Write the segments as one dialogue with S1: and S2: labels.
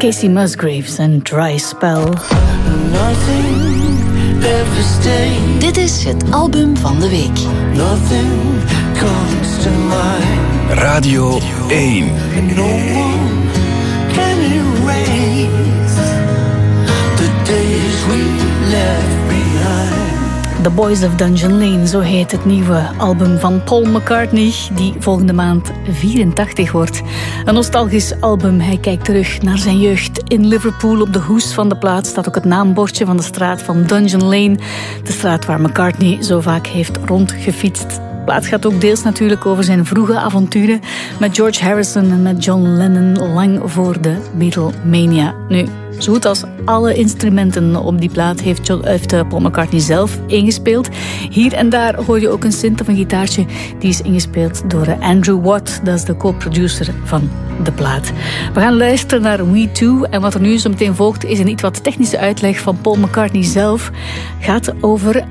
S1: Casey Musgraves en Dry Spell.
S2: Dit is het album van de week.
S3: Radio 1.
S4: No one can erase the days we left behind.
S1: The Boys of Dungeon Lane, zo heet het nieuwe album van Paul McCartney, die volgende maand 84 wordt. Een nostalgisch album. Hij kijkt terug naar zijn jeugd in Liverpool. Op de hoes van de plaat staat ook het naambordje van de straat van Dungeon Lane. De straat waar McCartney zo vaak heeft rondgefietst. De plaat gaat ook deels natuurlijk over zijn vroege avonturen met George Harrison en met John Lennon lang voor de Beatlemania. Nu, zo goed als alle instrumenten op die plaat heeft Paul McCartney zelf ingespeeld. Hier en daar hoor je ook een synth of een gitaartje. Die is ingespeeld door Andrew Watt. Dat is de co-producer van de plaat. We gaan luisteren naar We Too. En wat er nu zo meteen volgt is een iets wat technische uitleg van Paul McCartney zelf. Gaat over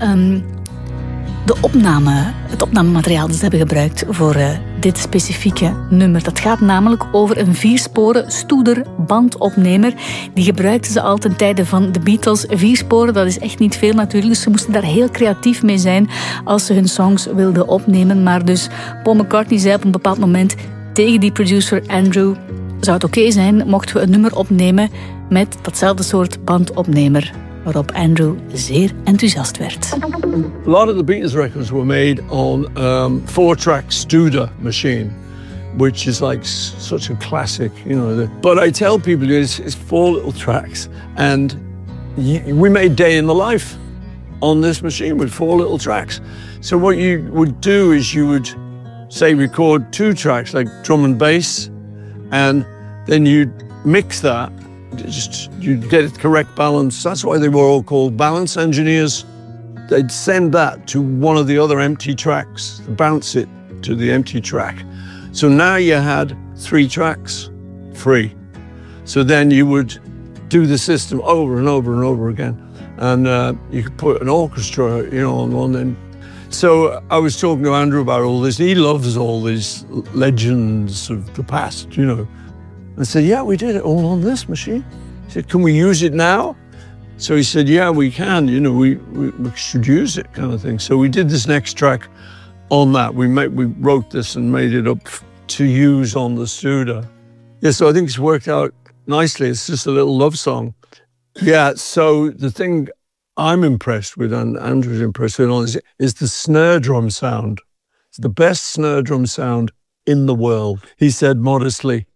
S1: de het opnamemateriaal dat ze hebben gebruikt voor dit specifieke nummer. Dat gaat namelijk over een 4-sporen stoeder bandopnemer. Die gebruikten ze al ten tijde van de Beatles. 4 sporen, dat is echt niet veel natuurlijk. Dus ze moesten daar heel creatief mee zijn als ze hun songs wilden opnemen. Maar dus Paul McCartney zei op een bepaald moment tegen die producer Andrew: zou het oké zijn mochten we een nummer opnemen met datzelfde soort bandopnemer? Waarop Andrew zeer enthousiast werd.
S5: A lot of the Beatles records were made on 4-track Studer machine, which is like such a classic, you know. But I tell people it's 4 little tracks, and we made Day in the Life on this machine with 4 little tracks. So what you would do is you would say record 2 tracks like drum and bass, and then you'd mix that. You get it correct balance. That's why they were all called balance engineers. They'd send that to one of the other empty tracks, bounce it to the empty track. So now you had 3 tracks free. So then you would do the system over and over and over again. And you could put an orchestra, on one end. So I was talking to Andrew about all this. He loves all these legends of the past, I said, yeah, we did it all on this machine. He said, can we use it now? So he said, yeah, we can, we should use it kind of thing. So we did this next track on that. We wrote this and made it up to use on the Studer. Yeah, so I think it's worked out nicely. It's just a little love song. Yeah, so the thing I'm impressed with and Andrew's impressed with on is the snare drum sound. It's the best snare drum sound in the world. He said modestly,